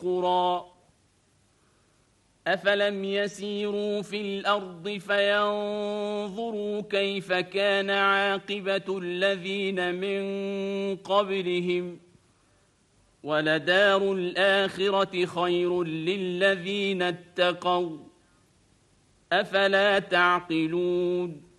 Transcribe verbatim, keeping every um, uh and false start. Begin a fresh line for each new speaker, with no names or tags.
قرى أفلم يسيروا في الأرض فينظروا كيف كان عاقبة الذين من قبلهم ولدار الآخرة خير للذين اتقوا أفلا تعقلون